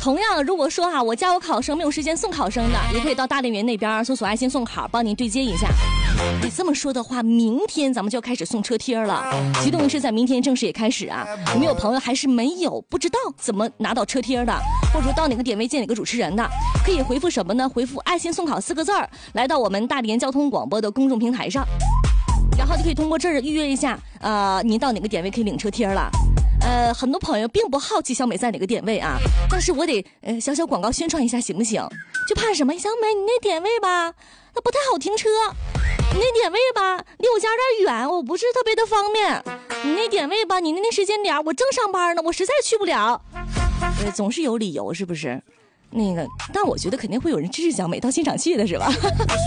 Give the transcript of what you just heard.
同样，如果说我家有考生没有时间送考生的，也可以到大连园那边搜索爱心送考，帮您对接一下。你这么说的话，明天咱们就要开始送车贴了，启动仪式在明天正式也开始啊。有没有朋友还是没有不知道怎么拿到车贴的，或者说到哪个点位见哪个主持人的，可以回复什么呢？回复爱心送考4个字来到我们大连交通广播的公众平台上，然后就可以通过这儿预约一下，您到哪个点位可以领车贴了。很多朋友并不好奇小美在哪个点位啊，但是我得小小广告宣传一下行不行？就怕什么？小美你那点位吧，那不太好停车，你那点位吧离我家有点远，我不是特别的方便，你那点位吧，你那时间点我正上班呢，我实在去不了。总是有理由是不是？但我觉得肯定会有人支持小美到现场去的是吧？